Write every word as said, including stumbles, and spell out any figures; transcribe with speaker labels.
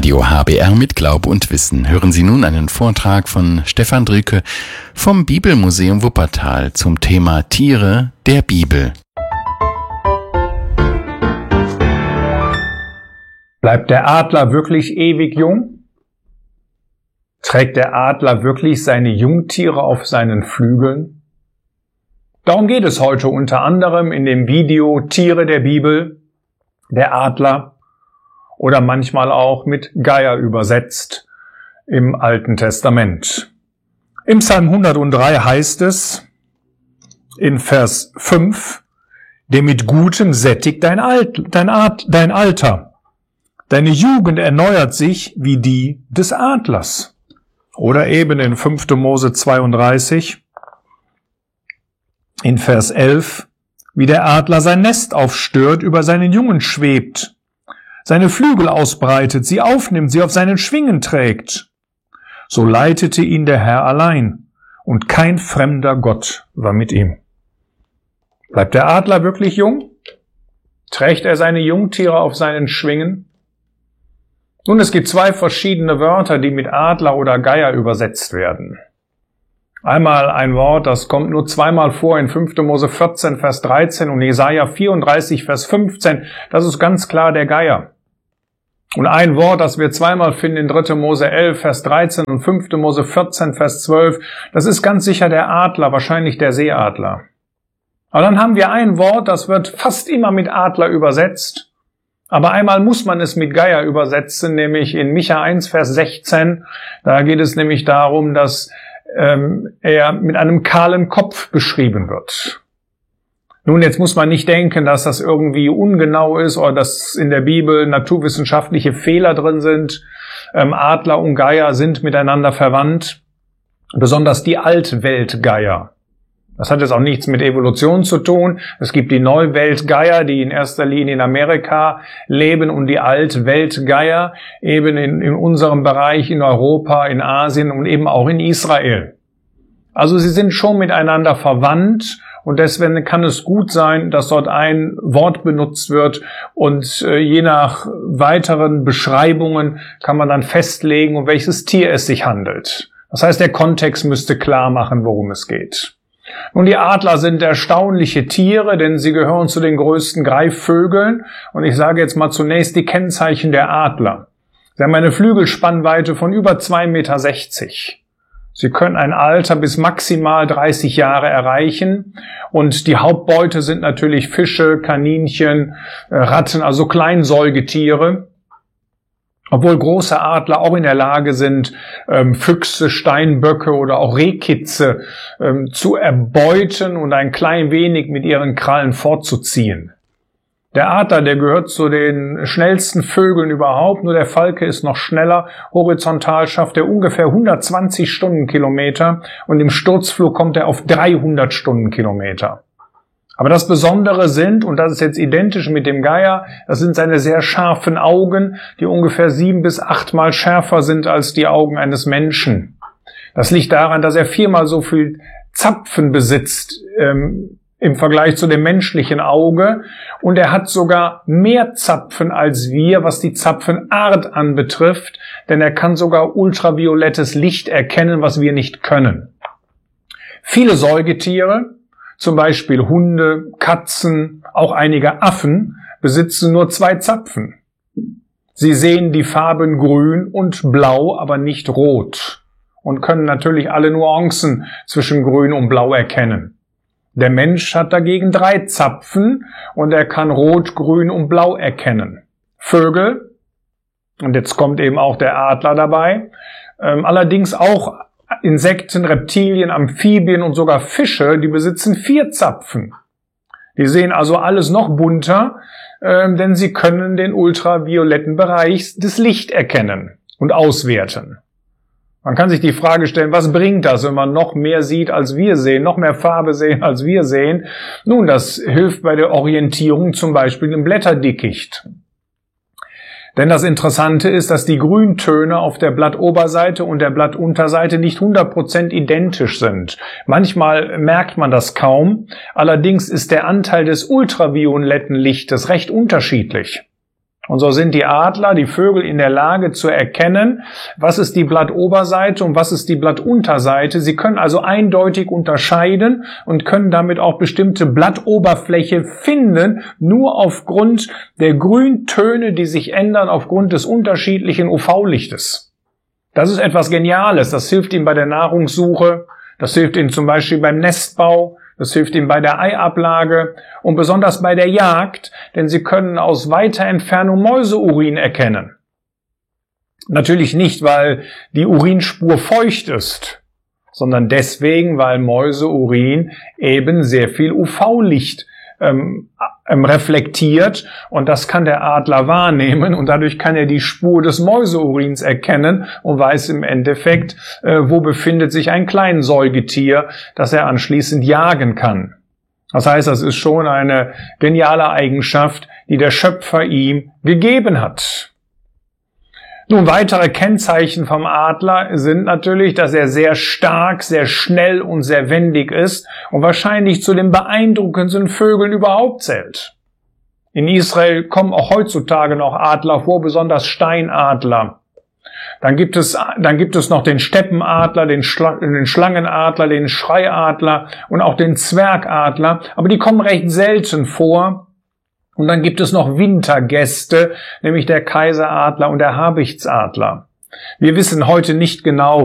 Speaker 1: Radio H B R mit Glaub und Wissen. Hören Sie nun einen Vortrag von Stefan Drücke vom Bibelmuseum Wuppertal zum Thema Tiere der Bibel.
Speaker 2: Bleibt der Adler wirklich ewig jung? Trägt der Adler wirklich seine Jungtiere auf seinen Flügeln? Darum geht es heute unter anderem in dem Video Tiere der Bibel, der Adler, oder manchmal auch mit Geier übersetzt im Alten Testament. Im Psalm hundertdrei heißt es in Vers fünf, der mit Gutem sättigt dein, Alt, dein, Ad, dein Alter. Deine Jugend erneuert sich wie die des Adlers. Oder eben in fünfter Mose zweiunddreißig, in Vers elf, wie der Adler sein Nest aufstört, über seinen Jungen schwebt, seine Flügel ausbreitet, sie aufnimmt, sie auf seinen Schwingen trägt. So leitete ihn der Herr allein, und kein fremder Gott war mit ihm. Bleibt der Adler wirklich jung? Trägt er seine Jungtiere auf seinen Schwingen? Nun, es gibt zwei verschiedene Wörter, die mit Adler oder Geier übersetzt werden. Einmal ein Wort, das kommt nur zweimal vor in fünfter Mose vierzehn, Vers dreizehn und Jesaja vierunddreißig, Vers fünfzehn. Das ist ganz klar der Geier. Und ein Wort, das wir zweimal finden in dritter Mose elf, Vers dreizehn und fünfter Mose vierzehn, Vers zwölf, das ist ganz sicher der Adler, wahrscheinlich der Seeadler. Aber dann haben wir ein Wort, das wird fast immer mit Adler übersetzt. Aber einmal muss man es mit Geier übersetzen, nämlich in Micha eins, Vers sechzehn. Da geht es nämlich darum, dass ähm, er mit einem kahlen Kopf beschrieben wird. Nun, jetzt muss man nicht denken, dass das irgendwie ungenau ist oder dass in der Bibel naturwissenschaftliche Fehler drin sind. Ähm, Adler und Geier sind miteinander verwandt, besonders die Altweltgeier. Das hat jetzt auch nichts mit Evolution zu tun. Es gibt die Neuweltgeier, die in erster Linie in Amerika leben, und die Altweltgeier eben in, in unserem Bereich in Europa, in Asien und eben auch in Israel. Also sie sind schon miteinander verwandt. Und deswegen kann es gut sein, dass dort ein Wort benutzt wird und äh, je nach weiteren Beschreibungen kann man dann festlegen, um welches Tier es sich handelt. Das heißt, der Kontext müsste klar machen, worum es geht. Nun, die Adler sind erstaunliche Tiere, denn sie gehören zu den größten Greifvögeln. Und ich sage jetzt mal zunächst die Kennzeichen der Adler. Sie haben eine Flügelspannweite von über zwei Komma sechzig Meter. Sie können ein Alter bis maximal dreißig Jahre erreichen und die Hauptbeute sind natürlich Fische, Kaninchen, Ratten, also Kleinsäugetiere. Obwohl große Adler auch in der Lage sind, ähm, Füchse, Steinböcke oder auch Rehkitze ähm, zu erbeuten und ein klein wenig mit ihren Krallen fortzuziehen. Der Adler, der gehört zu den schnellsten Vögeln überhaupt, nur der Falke ist noch schneller. Horizontal schafft er ungefähr hundertzwanzig Stundenkilometer und im Sturzflug kommt er auf dreihundert Stundenkilometer. Aber das Besondere sind, und das ist jetzt identisch mit dem Geier, das sind seine sehr scharfen Augen, die ungefähr sieben bis achtmal schärfer sind als die Augen eines Menschen. Das liegt daran, dass er viermal so viel Zapfen besitzt, ähm, im Vergleich zu dem menschlichen Auge, und er hat sogar mehr Zapfen als wir, was die Zapfenart anbetrifft, denn er kann sogar ultraviolettes Licht erkennen, was wir nicht können. Viele Säugetiere, zum Beispiel Hunde, Katzen, auch einige Affen, besitzen nur zwei Zapfen. Sie sehen die Farben grün und blau, aber nicht rot, und können natürlich alle Nuancen zwischen grün und blau erkennen. Der Mensch hat dagegen drei Zapfen und er kann Rot, Grün und Blau erkennen. Vögel, und jetzt kommt eben auch der Adler dabei, ähm, allerdings auch Insekten, Reptilien, Amphibien und sogar Fische, die besitzen vier Zapfen. Die sehen also alles noch bunter, äh, denn sie können den ultravioletten Bereich des Lichts erkennen und auswerten. Man kann sich die Frage stellen, was bringt das, wenn man noch mehr sieht, als wir sehen, noch mehr Farbe sehen, als wir sehen? Nun, das hilft bei der Orientierung zum Beispiel im Blätterdickicht. Denn das Interessante ist, dass die Grüntöne auf der Blattoberseite und der Blattunterseite nicht hundert Prozent identisch sind. Manchmal merkt man das kaum. Allerdings ist der Anteil des ultravioletten Lichtes recht unterschiedlich. Und so sind die Adler, die Vögel in der Lage zu erkennen, was ist die Blattoberseite und was ist die Blattunterseite. Sie können also eindeutig unterscheiden und können damit auch bestimmte Blattoberfläche finden, nur aufgrund der Grüntöne, die sich ändern aufgrund des unterschiedlichen U V-Lichtes. Das ist etwas Geniales. Das hilft ihnen bei der Nahrungssuche, das hilft ihnen zum Beispiel beim Nestbau, das hilft ihnen bei der Eiablage und besonders bei der Jagd, denn sie können aus weiter Entfernung Mäuseurin erkennen. Natürlich nicht, weil die Urinspur feucht ist, sondern deswegen, weil Mäuseurin eben sehr viel U V-Licht ähm, reflektiert und das kann der Adler wahrnehmen und dadurch kann er die Spur des Mäuseurins erkennen und weiß im Endeffekt, äh, wo befindet sich ein Kleinsäugetier, das er anschließend jagen kann. Das heißt, das ist schon eine geniale Eigenschaft, die der Schöpfer ihm gegeben hat. Nun, weitere Kennzeichen vom Adler sind natürlich, dass er sehr stark, sehr schnell und sehr wendig ist und wahrscheinlich zu den beeindruckendsten Vögeln überhaupt zählt. In Israel kommen auch heutzutage noch Adler vor, besonders Steinadler. Dann gibt es, dann gibt es noch den Steppenadler, den, Schla- den Schlangenadler, den Schreiadler und auch den Zwergadler, aber die kommen recht selten vor. Und dann gibt es noch Wintergäste, nämlich der Kaiseradler und der Habichtsadler. Wir wissen heute nicht genau,